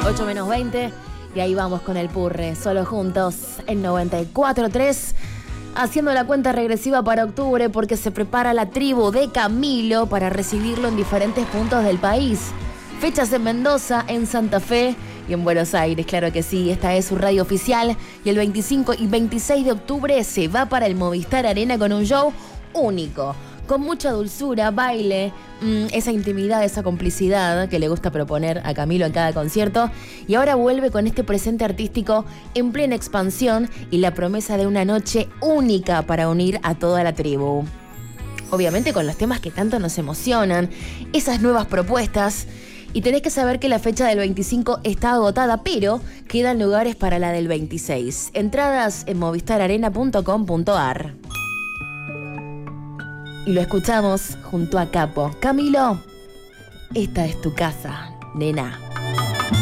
8 menos 20. Y ahí vamos con el Purre, solo juntos en 94.3. Haciendo la cuenta regresiva para octubre porque se prepara la tribu de Camilo para recibirlo en diferentes puntos del país. Fechas en Mendoza, en Santa Fe y en Buenos Aires, claro que sí. Esta es su radio oficial y el 25 y 26 de octubre se va para el Movistar Arena con un show único, con mucha dulzura, baile, esa intimidad, esa complicidad que le gusta proponer a Camilo en cada concierto. Y ahora vuelve con este presente artístico en plena expansión y la promesa de una noche única para unir a toda la tribu. Obviamente con los temas que tanto nos emocionan, esas nuevas propuestas. Y tenés que saber que la fecha del 25 está agotada, pero quedan lugares para la del 26. Entradas en movistararena.com.ar. Y lo escuchamos junto a Capo. Camilo, esta es tu casa, nena.